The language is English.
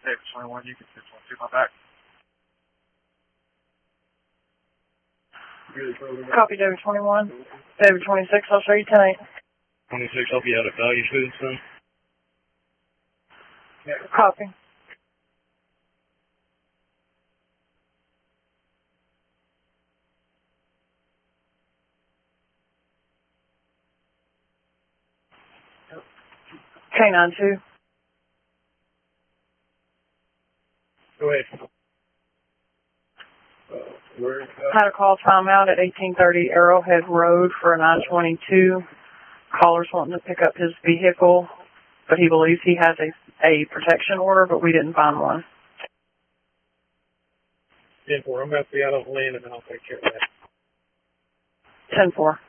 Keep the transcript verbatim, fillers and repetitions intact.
David twenty-one, you can six one two, my back. Copy, David twenty-one. David twenty-six, I'll show you ten eight. twenty-six, I'll be out at Value Foods then. Yeah. Copy. K nine two. Go ahead. Uh, where, uh, Had a call timeout at eighteen thirty Arrowhead Road for a nine twenty-two. Caller's wanting to pick up his vehicle, but he believes he has a, a protection order, but we didn't find one. ten four, I'm going to be out on land and then I'll take care of that. ten four.